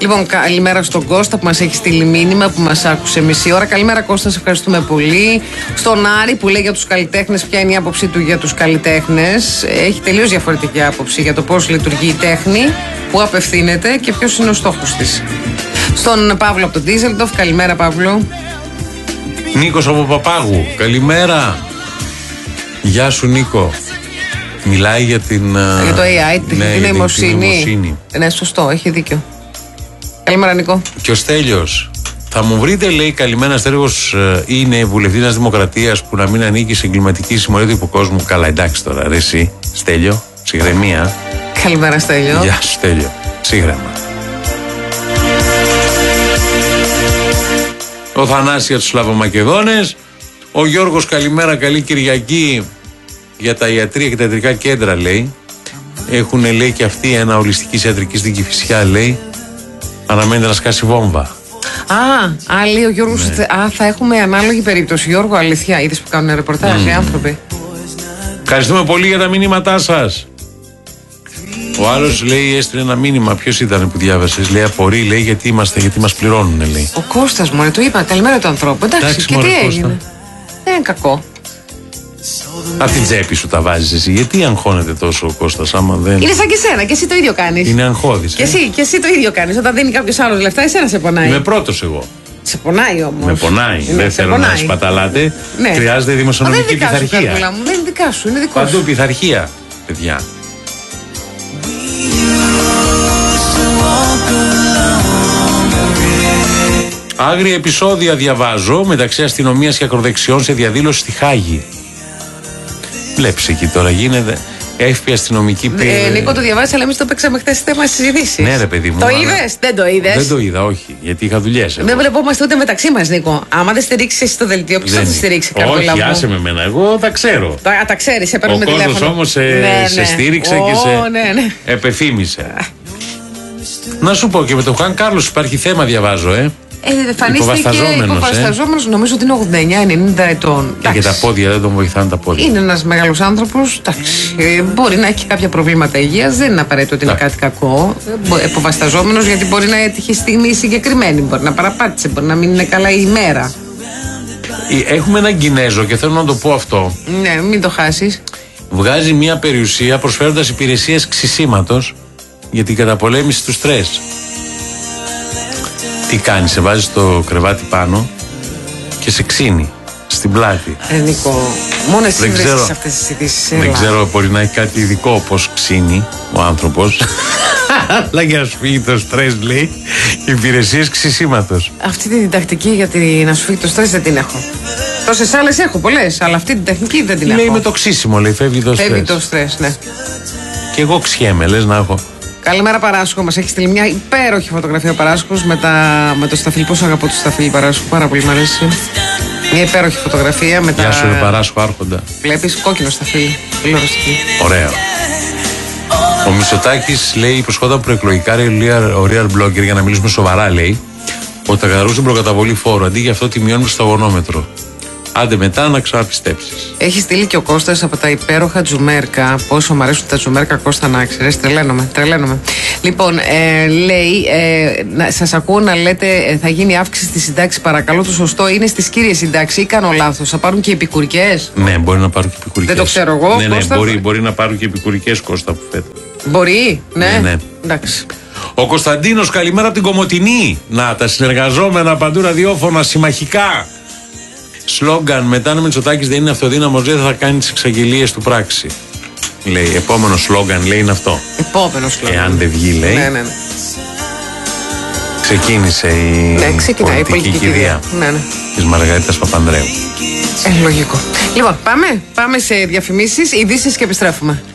Λοιπόν, καλημέρα στον Κώστα που μας έχει στείλει μήνυμα, που μας άκουσε μισή ώρα. Καλημέρα Κώστα, σε ευχαριστούμε πολύ. Στον Άρη που λέει για τους καλλιτέχνες, ποια είναι η άποψή του για τους καλλιτέχνες. Έχει τελείως διαφορετική άποψη για το πώς λειτουργεί η τέχνη, πού απευθύνεται και ποιος είναι ο στόχος της. Στον Παύλο από τον Ντίζελντοφ, καλημέρα Παύλο. Νίκος από Παπάγου, καλημέρα. Γεια σου Νίκο. Μιλάει για το AI, την νοημοσύνη. Ναι, σωστό, έχει δίκιο. Καλημέρα Νίκο. Και ο Στέλιος. Θα μου βρείτε, λέει, καλημέρα Στέλιος, είναι βουλευτής της Δημοκρατίας που να μην ανήκει σε εγκληματική συμμορία του υποκόσμου. Καλά, εντάξει τώρα, ρε εσύ, Στέλιο, ψυχραιμία. Καλημέρα Στέλιο. Γεια σου Στέλιο, ψύχρεμα. Ο Θανάσης για τους Σλαβομακεδόνες. Ο Γιώργος, καλημέρα, καλή Κυριακή. Για τα ιατρία και τα ιατρικά κέντρα, λέει. Έχουν, λέει, και αυτοί ένα ολιστική ιατρική στην Κηφισιά, λέει. Αναμένεται να σκάσει βόμβα. Λέει ο Γιώργος, ναι. Θα έχουμε ανάλογη περίπτωση. Γιώργο, αλήθεια, είδες που κάνουν ρεπορτάζ οι άνθρωποι. Ευχαριστούμε πολύ για τα μηνύματά σας. Ο άλλος, λέει, έστειλε ένα μήνυμα. Ποιος ήταν που διάβασες? Λέει, απορεί, λέει, γιατί μας πληρώνουν, λέει. Ο Κώστας, μωρέ, το είπα. Καλημέρα του ανθρώπου. Εντάξει, και τι έγινε? Δεν είναι κακό. Απ' την τσέπη σου τα βάζεις εσύ. Γιατί αγχώνεται τόσο ο Κώστας, άμα δεν. Είναι σαν και εσένα, και εσύ το ίδιο κάνεις. Είναι αγχώδης. Και εσύ το ίδιο κάνεις. Όταν δίνει κάποιος άλλος λεφτά, εσένα σε πονάει. Είμαι πρώτος εγώ. Σε πονάει όμως. Με πονάει. Δεν θέλω να σπαταλάτε. Ναι. Χρειάζεται δημοσιονομική πειθαρχία. Δεν είναι δικά σου, είναι δικό σου. Παντού πειθαρχία, παιδιά. Άγρια επεισόδια διαβάζω μεταξύ αστυνομίας και ακροδεξιών σε διαδήλωση στη Χάγη. Βλέπεις εκεί τώρα γίνεται. Έφυγε αστυνομική πήρε. Νίκο, το διαβάζεις, αλλά εμείς το παίξαμε χθες θέμα στις ειδήσεις. Ναι, ρε παιδί μου. Το είδες? Δεν το είδες? Δεν το είδα, όχι. Γιατί είχα δουλειές. Δεν βλεπόμαστε ούτε μεταξύ μας, Νίκο. Άμα δεν στηρίξεις εσύ το δελτίο, ποιος θα τη στηρίξει? Όχι, άσε με εμένα. Εγώ τα ξέρω. Τα ξέρεις, σε παίρνουμε τηλέφωνο. Ο κόσμος όμως σε στήριξε και σε επεφήμισε. Να σου πω, και με τον Χαν Κάρλος υπάρχει θέμα, διαβάζω, υποβασταζόμενος, νομίζω ότι είναι 89-90 ετών. Και τα πόδια, δεν τον βοηθάνε τα πόδια. Είναι ένας μεγάλος άνθρωπος. Μπορεί να έχει κάποια προβλήματα υγείας, δεν είναι απαραίτητο ότι είναι κάτι κακό. Υποβασταζόμενος, γιατί μπορεί να έτυχε στιγμή συγκεκριμένη. Μπορεί να παραπάτησε, μπορεί να μην είναι καλά η ημέρα. Έχουμε έναν Κινέζο και θέλω να το πω αυτό. Ναι, μην το χάσεις. Βγάζει μια περιουσία προσφέροντας υπηρεσίες ξυσίματος για την καταπολέμηση του στρες. Τι κάνει, σε βάζει το κρεβάτι πάνω και σε ξύνει στην πλάτη. Νίκο, μόνο εσύ βρίσκεις αυτές τις ειδήσεις. Δεν ξέρω, μπορεί να έχει κάτι ειδικό πώς ξύνει ο άνθρωπος. Αλλά για να σου φύγει το στρες, λέει, υπηρεσίες ξυσίματος. Αυτή την τακτική για να σου φύγει το στρες δεν την έχω. Τόσες άλλες έχω πολλές, αλλά αυτή την τεχνική δεν την έχω. Λέει με το ξύσιμο, λέει, φεύγει το στρες. Φεύγει το στρες, ναι. Και εγώ ξιέμαι, λες να έχω. Καλημέρα Παράσχο, μας έχει στείλει μια υπέροχη φωτογραφία ο Παράσχος με το σταφύλι. Πόσο αγαπώ το σταφύλι Παράσχο, πάρα πολύ μ' αρέσει. Μια υπέροχη φωτογραφία με τα. Γεια σου, Παράσχο, άρχοντα. Βλέπεις, κόκκινο σταφύλι. Πολύ ωραίο σταφύλι. Ωραίο. Ο Μητσοτάκης, λέει, υποσχόταν προεκλογικά ο real blogger, για να μιλήσουμε σοβαρά, λέει, ότι θα καταρρούσε την προκαταβολή φόρου. Αντί για αυτό τη μειώνουμε στο αγωνόμετρο. Άντε μετά να ξαναπιστέψεις. Έχει στείλει και ο Κώστας από τα υπέροχα τζουμέρκα. Πόσο μου αρέσουν τα τζουμέρκα, Κώστα, να ξέρεις. Τρελαίνομαι. Λοιπόν, λέει, σας ακούω να λέτε θα γίνει αύξηση στη συντάξη. Παρακαλώ, το σωστό είναι στις κύριες συντάξεις ή κάνω λάθος? Θα πάρουν και επικουρικές? Ναι, μπορεί να πάρουν και επικουρικές. Δεν το ξέρω εγώ. Ναι, Κώστα, μπορεί να πάρουν και επικουρικές, Κώστα, που φέτος. Μπορεί, ναι. Εντάξει. Ο Κωνσταντίνος, καλημέρα από την Κομοτηνή. Να, τα συνεργαζόμενα παντού ραδιόφωνα συμμαχικά. Σλόγγαν, μετά ο Μητσοτάκης δεν είναι αυτοδύναμος, δεν θα κάνει τις εξαγγελίες του πράξη. Λέει, επόμενο σλόγγαν, λέει, είναι αυτό. Επόμενο σλόγγαν. Εάν δεν βγει, λέει. Ναι. Ξεκίνησε η πολιτική κηδεία της Μαργαρίτας Παπανδρέου. Λογικό. Λοιπόν, πάμε σε διαφημίσεις, ειδήσεις και επιστρέφουμε.